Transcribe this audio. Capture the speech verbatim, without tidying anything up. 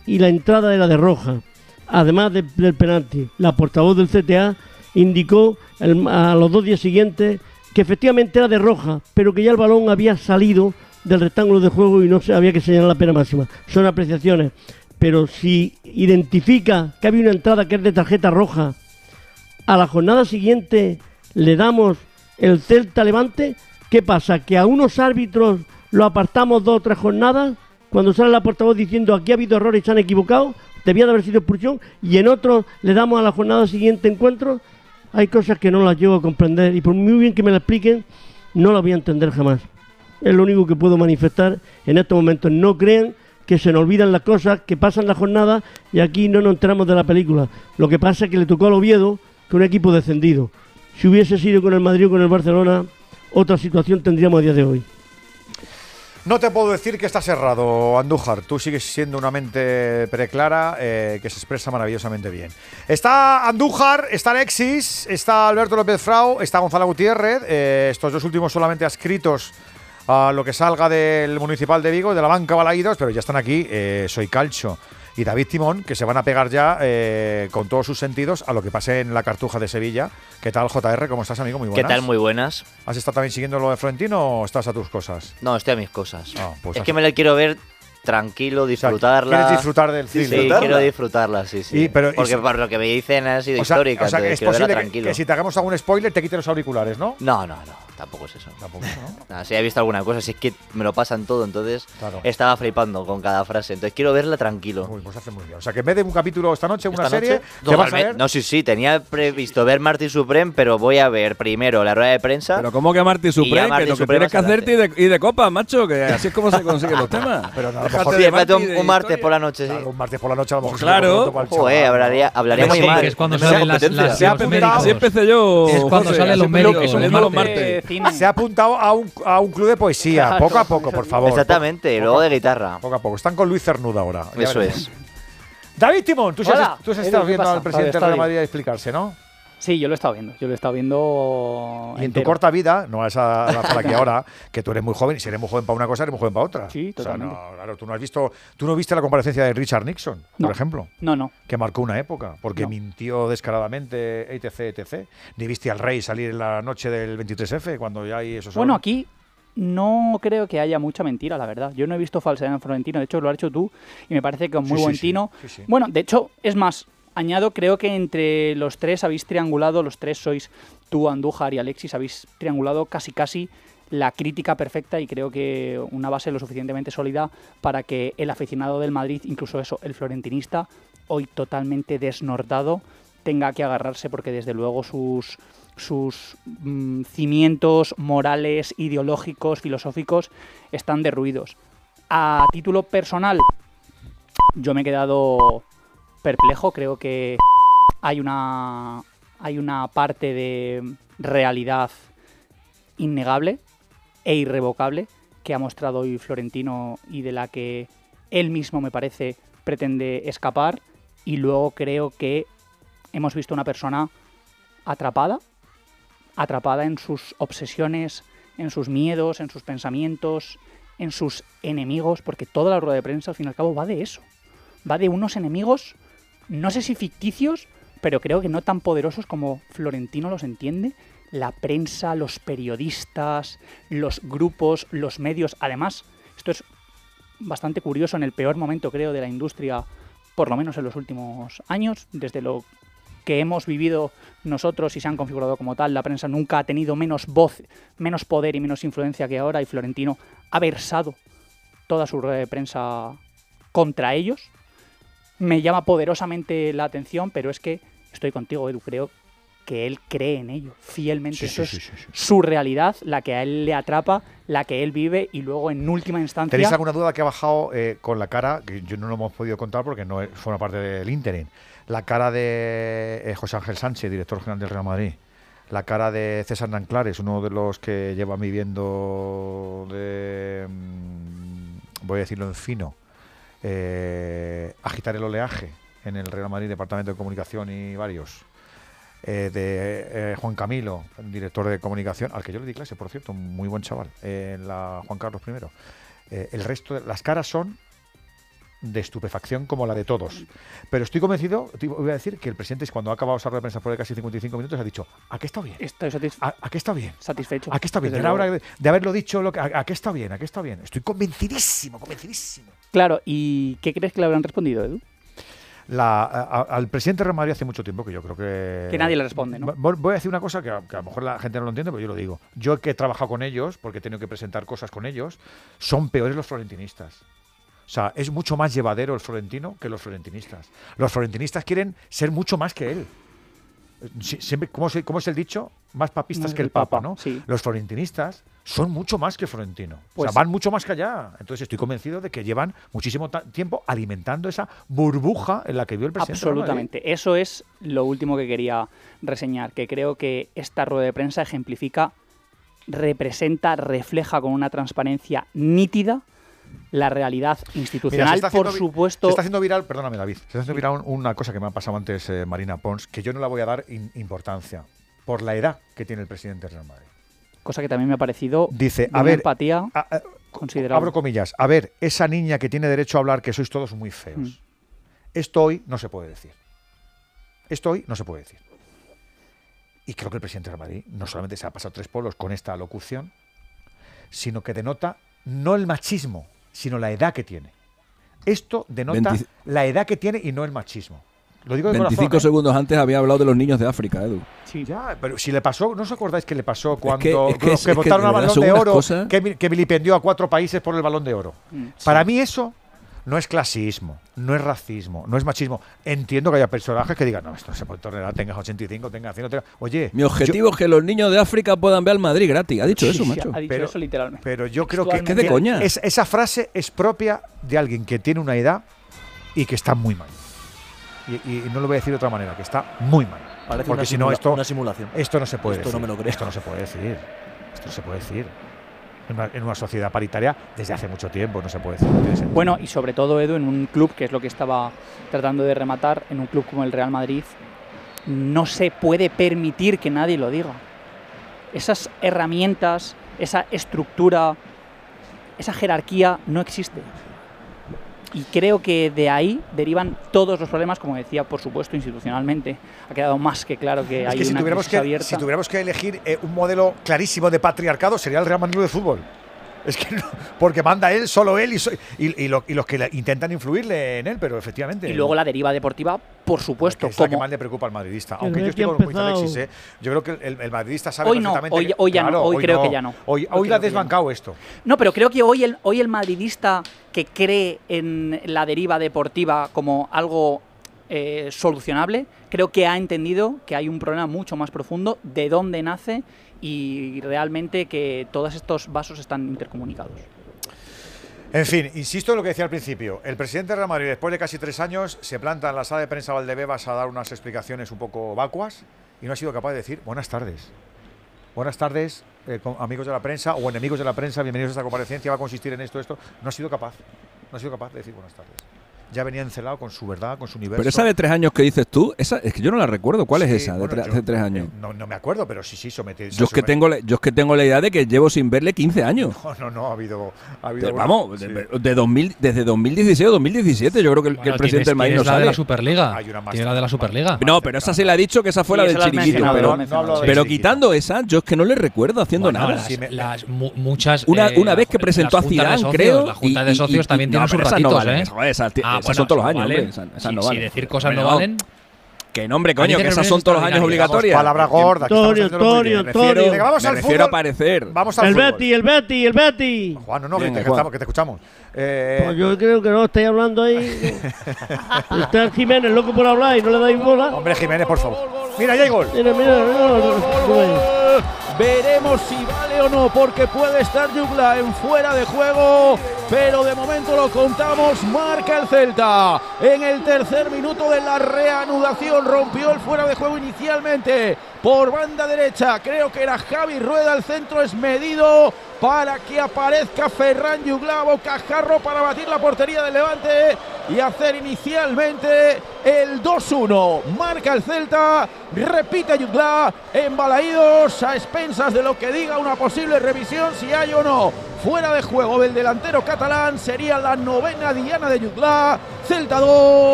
y la entrada era de roja, además de, del penalti. La portavoz del C T A indicó el, a los dos días siguientes que efectivamente era de roja, pero que ya el balón había salido del rectángulo de juego y no se había que señalar la pena máxima. Son apreciaciones, pero si identifica que había una entrada que es de tarjeta roja, a la jornada siguiente le damos el Celta Levante, ¿qué pasa? ¿Que a unos árbitros lo apartamos dos o tres jornadas cuando sale la portavoz diciendo aquí ha habido errores y se han equivocado, debía de haber sido expulsión, y en otros le damos a la jornada siguiente encuentro? Hay cosas que no las llego a comprender y por muy bien que me las expliquen, no las voy a entender jamás. Es lo único que puedo manifestar en estos momentos. No crean que se nos olvidan las cosas, que pasan la jornada y aquí no nos enteramos de la película. Lo que pasa es que le tocó al Oviedo, que un equipo descendido. Si hubiese sido con el Madrid o con el Barcelona, otra situación tendríamos a día de hoy. No te puedo decir que estás errado, Andújar. Tú sigues siendo una mente preclara eh, que se expresa maravillosamente bien. Está Andújar, está Alexis, está Alberto López Frau, está Gonzalo Gutiérrez. Eh, estos dos últimos solamente adscritos a lo que salga del Municipal de Vigo y de la banca Balaídos, pero ya están aquí. Eh, soy Calcho y David Timón, que se van a pegar ya eh, con todos sus sentidos a lo que pase en la Cartuja de Sevilla. ¿Qué tal, J R? ¿Cómo estás, amigo? Muy buenas. ¿Qué tal? Muy buenas. ¿Has estado también siguiendo lo de Florentino o estás a tus cosas? No, estoy a mis cosas. Ah, pues es así. que me la quiero ver tranquilo, disfrutarla. O sea, ¿quieres disfrutar del cine? Sí, quiero disfrutarla, sí, sí. Y, pero, Porque y, por lo que me dicen ha sido o sea, histórica, o sea, que es quiero verla posible que, tranquilo. que si te hagamos algún spoiler te quiten los auriculares, ¿no? No, no, no, tampoco es eso. Tampoco, ¿no? Nada, si he visto alguna cosa, si es que me lo pasan todo, entonces Claro. estaba flipando con cada frase. Entonces quiero verla tranquilo. Uy, pues hace muy bien. O sea, que en vez de un capítulo esta noche, una Esta serie, noche, ¿qué vas a totalmente- ver? No, sí, sí, tenía previsto ver Martin Supreme, pero voy a ver primero la rueda de prensa. Pero ¿cómo que Marty Y ya Supreme? Marty Que lo que Supreme tienes que más hacerte y de, y de copa, macho, que así es como se consiguen los temas. Pero no, a lo Déjate mejor- de Sí, espérate, Marty un, de un martes historia. por la noche, sí. Claro, un martes por la noche a lo mejor. Pues claro. se lo para el chaval. Joder, hablaría, hablaría muy Sí, mal. que es cuando No me da salen las- competencia. las- Se ha los apuntado- Así médicos. empecé yo. Es cuando José, salen así los empecé yo, médicos, un leyendo los martes. martes. Cine. Se ha apuntado a un, a un club de poesía, Claro, poco a poco, por favor. Exactamente, y luego de guitarra. Poco a poco. Están con Luis Cernuda ahora. Ya Eso veremos. es. David Timón, tú sí Hola. has, tú sí has Edu, estado ¿qué viendo pasa? al presidente Está de Real bien. Madrid explicarse, ¿no? Sí, yo lo he estado viendo. Yo lo he estado viendo. Y en tu entero. corta vida, no es a la para aquí ahora, que tú eres muy joven, y si eres muy joven para una cosa, eres muy joven para otra. Sí, O sea, totalmente. no, claro, tú no has visto, tú no viste la comparecencia de Richard Nixon, No. por ejemplo, No, no. que marcó una época, porque No. mintió descaradamente, etc, etcétera. Ni viste al rey salir en la noche del veintitrés efe, cuando ya hay esos... Bueno, aquí no creo que haya mucha mentira, la verdad. Yo no he visto falsedad en Florentino. De hecho, lo has hecho tú y me parece que con muy Sí, sí, buen sí. tino. Sí, sí. Bueno, de hecho, es más, añado, creo que entre los tres habéis triangulado, los tres sois tú, Andújar y Alexis, habéis triangulado casi casi la crítica perfecta y creo que una base lo suficientemente sólida para que el aficionado del Madrid, incluso eso, el florentinista, hoy totalmente desnortado, tenga que agarrarse porque desde luego sus, sus mm, cimientos morales, ideológicos, filosóficos están derruidos. A título personal, yo me he quedado perplejo, creo que hay una, hay una parte de realidad innegable e irrevocable que ha mostrado hoy Florentino y de la que él mismo, me parece, pretende escapar, y luego creo que hemos visto una persona atrapada, atrapada en sus obsesiones, en sus miedos, en sus pensamientos, en sus enemigos, porque toda la rueda de prensa al fin y al cabo va de eso, va de unos enemigos, no sé si ficticios, pero creo que no tan poderosos como Florentino los entiende, la prensa, los periodistas, los grupos, los medios. Además, esto es bastante curioso en el peor momento, creo, de la industria, por lo menos en los últimos años, desde lo que hemos vivido nosotros y se han configurado como tal. La prensa nunca ha tenido menos voz, menos poder y menos influencia que ahora, y Florentino ha versado toda su rueda de prensa contra ellos. Me llama poderosamente la atención, pero es que estoy contigo, Edu, creo que él cree en ello, fielmente. Sí, Eso sí, es sí, sí, sí. su realidad, la que a él le atrapa, la que él vive, y luego en última instancia... ¿Tenéis alguna duda que ha bajado eh, con la cara, que yo no lo hemos podido contar porque no es- forma parte del ínterin, la cara de eh, José Ángel Sánchez, director general del Real Madrid, la cara de César Nanclares, uno de los que lleva viviendo de, mm, voy a decirlo en fino, eh, agitar el oleaje en el Real Madrid, Departamento de Comunicación y varios, eh, de eh, Juan Camilo, director de comunicación, al que yo le di clase, por cierto, un muy buen chaval, eh, en la Juan Carlos primero. Eh, el resto, de, las caras son de estupefacción como la de todos. Pero estoy convencido, te voy a decir que el presidente, cuando ha acabado esa rueda de prensa por casi cincuenta y cinco minutos, ha dicho, ¿a qué está bien? Estoy satisf ¿A, a qué está bien? satisfecho. ¿A qué está bien? Desde De, la luego. hora de, de haberlo dicho, lo que, a, ¿a qué está bien? ¿A qué está bien? Estoy convencidísimo, convencidísimo. Claro, ¿y qué crees que le habrán respondido, Edu? La, a- a- al presidente de Real Madrid hace mucho tiempo que yo creo que... Que nadie le responde, ¿no? Voy voy a decir una cosa que a, que a lo mejor la gente no lo entiende, pero yo lo digo. Yo que he trabajado con ellos, porque he tenido que presentar cosas con ellos, son peores los florentinistas. O sea, es mucho más llevadero el florentino que los florentinistas. Los florentinistas quieren ser mucho más que él. Sie- Siempre, ¿cómo, se- cómo es el dicho? Más papistas Más que el el Papa, Papa, ¿no? sí. Los florentinistas son mucho más que el florentino. Pues- o sea, van mucho más que allá. Entonces estoy convencido de que llevan muchísimo ta- tiempo alimentando esa burbuja en la que vive el presidente. de Real Madrid. Absolutamente. Eso es lo último que quería reseñar, que creo que esta rueda de prensa ejemplifica, representa, refleja con una transparencia nítida la realidad Mira, se institucional. está Por haciendo vi- supuesto, Se está haciendo viral, perdóname David, se está haciendo viral un- una cosa que me ha pasado antes eh, Marina Pons, que yo no la voy a dar in- importancia, por la edad que tiene el presidente del Real Madrid. cosa que también me ha parecido Dice, de a una ver, empatía a- a- considerable. abro comillas, a ver, esa niña que tiene derecho a hablar que sois todos muy feos. Mm. Esto hoy no se puede decir. Esto hoy no se puede decir. Y creo que el presidente del Real Madrid no solamente se ha pasado tres polos con esta locución, sino que denota no el machismo, sino la edad que tiene. Esto denota veinti la edad que tiene y no el machismo. Lo digo de veinticinco corazón, ¿eh? segundos antes había hablado de los niños de África, Edu. Sí. Ya, pero si le pasó, ¿no os acordáis que le pasó cuando que- es que los es- que es que votaron de al verdad Balón son de unas Oro, cosas- que, vi- que vilipendió a cuatro países por el Balón de Oro? Mm. Para mí eso no es clasismo, no es racismo, no es machismo. Entiendo que haya personajes que digan, no, esto no se puede tolerar, tengas ochenta y cinco, tengas cien, tengas... Oye, Mi objetivo es que los niños de África puedan ver al Madrid gratis. Ha dicho eso, Sí, macho. Ha dicho Pero- eso literalmente. pero yo creo que, Es que de que coña. es- esa frase es propia de alguien que tiene una edad y que está muy mal. Y, y- y no lo voy a decir de otra manera, que está muy mal. Parece Porque una si no, simula- esto, una simulación. esto no se puede Esto decir. no me lo creo. Esto no se puede decir. Esto no se puede decir. En una, en una sociedad paritaria, desde hace mucho tiempo, no se puede decir. No tiene sentido. Bueno, y sobre todo, Edu, en un club, que es lo que estaba tratando de rematar, en un club como el Real Madrid, no se puede permitir que nadie lo diga. Esas herramientas, esa estructura, esa jerarquía no existe. Y creo que de ahí derivan todos los problemas, como decía, por supuesto, institucionalmente. Ha quedado más que claro que Es hay que si una tuviéramos crisis que, abierta. si tuviéramos que elegir eh, un modelo clarísimo de patriarcado, sería el Real Madrid de fútbol. Es que no, porque manda él, solo él y, so- y, y lo- y los que le- intentan influirle en él, pero efectivamente. Y luego la deriva deportiva, por supuesto. que es la que como más le preocupa al madridista. El Aunque yo Betis estoy ha con Moisés empezado- Alexis, ¿eh? Yo creo que el, el madridista sabe Hoy no, perfectamente. hoy- que- hoy ya no, claro, hoy creo que ya no. Hoy, Hoy hoy la ha creo que ya no. desbancado esto. No, pero creo que hoy el, hoy el madridista que cree en la deriva deportiva como algo eh, solucionable, creo que ha entendido que hay un problema mucho más profundo de dónde nace y realmente que todos estos vasos están intercomunicados. En fin, insisto en lo que decía al principio. El presidente de Real Madrid, después de casi tres años, se planta en la sala de prensa Valdebebas a dar unas explicaciones un poco vacuas y no ha sido capaz de decir buenas tardes. Buenas tardes, eh, con- amigos de la prensa o enemigos de la prensa, bienvenidos a esta comparecencia, va a consistir en esto, esto. No ha sido capaz. No ha sido capaz de decir buenas tardes. Ya venía encelado con su verdad, con su universo. Pero esa de tres años que dices tú, esa es que yo no la recuerdo. ¿Cuál es Sí, esa de bueno, tre- yo- hace tres años? No, no me acuerdo, pero sí, sí, somete. Yo es, que tengo, la- yo es que tengo la idea de que llevo sin verle quince años. No, no, no, ha habido. Ha habido De- bueno, vamos, sí. de, de dos mil, desde dos mil dieciséis o dos mil diecisiete, yo creo que el, que el Bueno, presidente del tienes- Madrid no tienes la de sale. la Superliga. Hay una más- Tiene la de la Superliga. No, pero esa se le ha dicho que esa fue la Sí, del esa la has chiringuito. mencionado, Pero, lo has mencionado, no hablo sí. de- pero chiringuito. quitando esa, yo es que no le recuerdo haciendo Bueno, nada. las- Sí, me- las mu- muchas. Una, eh, una vez que las presentó a juntas de Zidane, socios, creo. La junta y- de y- socios y- también no, tiene sus pero esas no ratitos, valen, ¿eh? joder, esas, Ah, esas bueno, son todos los años, valen. hombre. Esas, esas Si- no si valen. decir cosas Hombre, no valen. Que no, hombre, A coño, mí que de esas reuniones son todos los años extraordinarias. obligatorias. Palabra gorda. que estamos Antonio, haciéndolo muy bien. Antonio, Me refiero, Antonio. Venga, vamos me al refiero a fútbol. parecer. Vamos al El fútbol. Betty, el Betty, el Betty. Juan, no, no, Venga, que, te, Juan. estamos- que te escuchamos. Eh, Pues yo creo que no estáis hablando ahí. Está Jiménez loco por hablar y no le dais bola. Hombre, Jiménez, por favor. Mira, ya hay gol. Mira, mira, mira. Veremos si vale o no, porque puede estar Yugla en fuera de juego, pero de momento lo contamos, marca el Celta. En el tercer minuto de la reanudación rompió el fuera de juego inicialmente por banda derecha, creo que era Javi Rueda, el centro es medido para que aparezca Ferran Yugla, bocajarro para batir la portería del Levante y hacer inicialmente el dos uno. Marca el Celta, repite Yugla, embalaídos a expensas de lo que diga una posible revisión, si hay o no fuera de juego del delantero catalán, sería la novena diana de Jutgla. Celta dos.